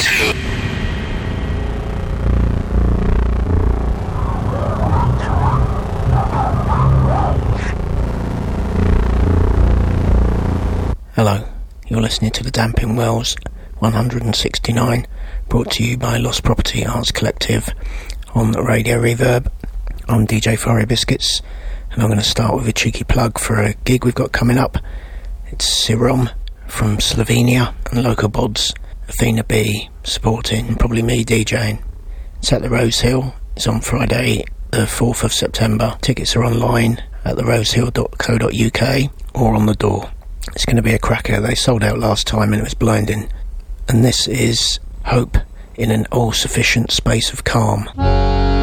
Hello, you're listening to the Damping Wells 169, brought to you by Lost Property Arts Collective on Radio Reverb. I'm DJ Fiery Biscuits, and I'm going to start with a cheeky plug for a gig we've got coming up. It's Sirom from Slovenia and Local Bods, Athena B supporting, probably me DJing. It's at the Rose Hill. It's on Friday the 4th of September. Tickets are online at therosehill.co.uk or on the door. It's going to be a cracker. They sold out last time and it was blinding. And this is Hope in an all-sufficient space of calm.